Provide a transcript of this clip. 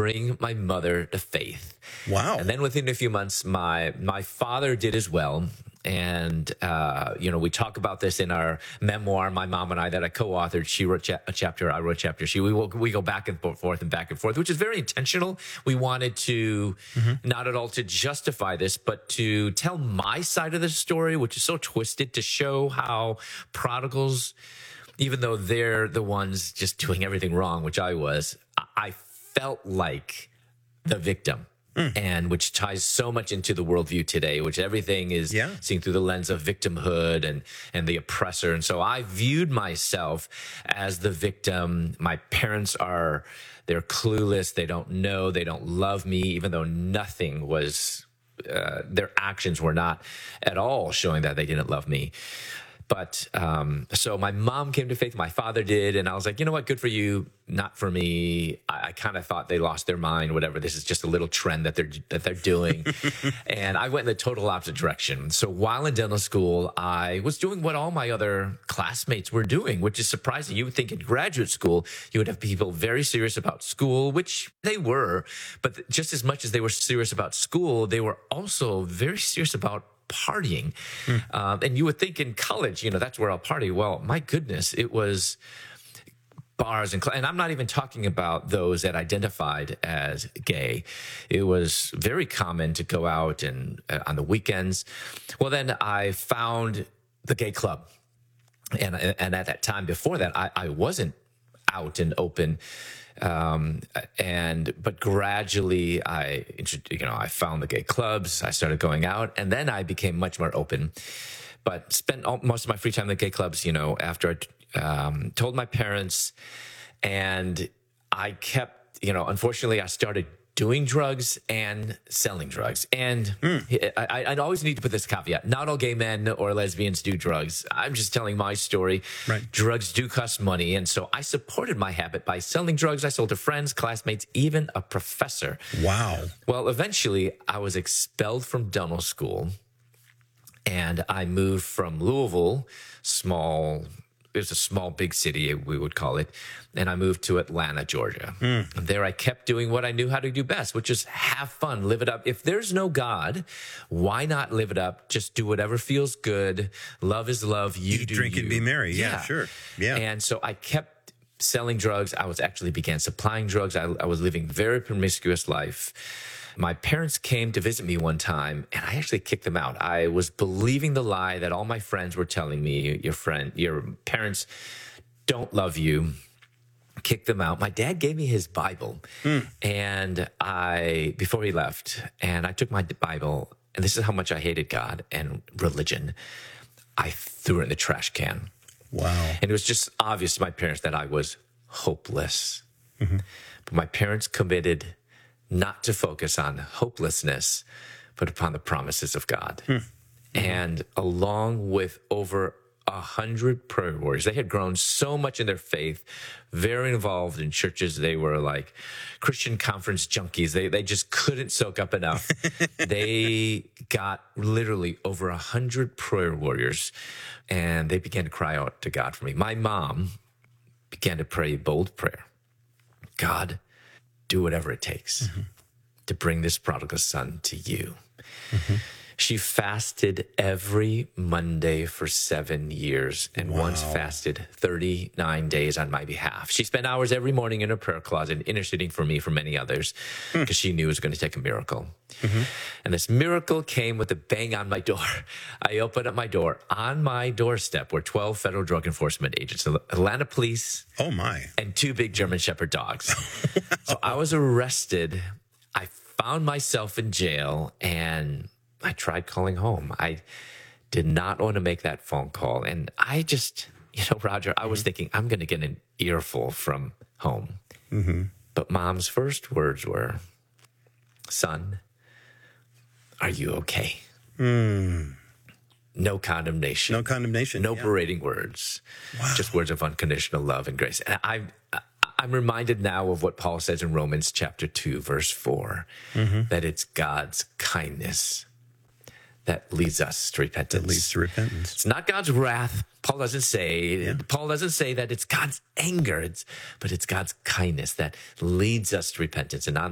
bring my mother to faith. Wow. And then within a few months, my father did as well. And, we talk about this in our memoir, my mom and I, that I co-authored. She wrote a chapter, I wrote a chapter. We go back and forth and back and forth, which is very intentional. We wanted to, not at all to justify this, but to tell my side of the story, which is so twisted, to show how prodigals, even though they're the ones just doing everything wrong, which I was, I felt like the victim. And which ties so much into the worldview today, which everything is seen through the lens of victimhood and the oppressor. And so I viewed myself as the victim. My parents they're clueless. They don't know. They don't love me, even though nothing was, their actions were not at all showing that they didn't love me. But so my mom came to faith, my father did, and I was like, you know what, good for you, not for me. I kind of thought they lost their mind, whatever. This is just a little trend that they're doing. And I went in the total opposite direction. So while in dental school, I was doing what all my other classmates were doing, which is surprising. You would think in graduate school, you would have people very serious about school, which they were. But just as much as they were serious about school, they were also very serious about partying. And you would think in college, that's where I'll party. Well, my goodness, it was bars and I'm not even talking about those that identified as gay. It was very common to go out and on the weekends. Well, then I found the gay club. And at that time before that, I wasn't out and open. But gradually I found the gay clubs, I started going out, and then I became much more open, but spent most of my free time in the gay clubs, after I, told my parents, and I kept, unfortunately I started doing drugs and selling drugs. And I always need to put this caveat. Not all gay men or lesbians do drugs. I'm just telling my story. Right. Drugs do cost money. And so I supported my habit by selling drugs. I sold to friends, classmates, even a professor. Wow. Well, eventually I was expelled from dental school and I moved from Louisville, it was a small, big city, we would call it. And I moved to Atlanta, Georgia. And there I kept doing what I knew how to do best, which is have fun, live it up. If there's no God, why not live it up? Just do whatever feels good. Love is love. You do drink you. and be merry. Yeah, sure. Yeah. And so I kept selling drugs. I began supplying drugs. I was living a very promiscuous life. My parents came to visit me one time, and I actually kicked them out. I was believing the lie that all my friends were telling me, your parents don't love you. Kicked them out. My dad gave me his Bible, and before he left, and I took my Bible, and this is how much I hated God and religion. I threw it in the trash can. Wow. And it was just obvious to my parents that I was hopeless. But my parents committed not to focus on hopelessness, but upon the promises of God. And along with over 100 prayer warriors, they had grown so much in their faith, very involved in churches. They were like Christian conference junkies. They just couldn't soak up enough. They got literally over 100 prayer warriors, and they began to cry out to God for me. My mom began to pray a bold prayer. God, do whatever it takes to bring this prodigal son to you. She fasted every Monday for 7 years and once fasted 39 days on my behalf. She spent hours every morning in her prayer closet interceding for me, for many others, because she knew it was going to take a miracle. And this miracle came with a bang on my door. I opened up my door. On my doorstep were 12 federal drug enforcement agents, Atlanta police, and 2 big German Shepherd dogs. So I was arrested. I found myself in jail, and I tried calling home. I did not want to make that phone call. And I just, Roger, I was thinking, I'm going to get an earful from home. But Mom's first words were, son, are you okay? No condemnation. No condemnation. No berating words. Just words of unconditional love and grace. And I'm reminded now of what Paul says in Romans chapter 2, verse 4, that it's God's kindness that leads us to repentance. That leads to repentance. It's not God's wrath. Paul doesn't say that it's God's anger, but it's God's kindness that leads us to repentance. And on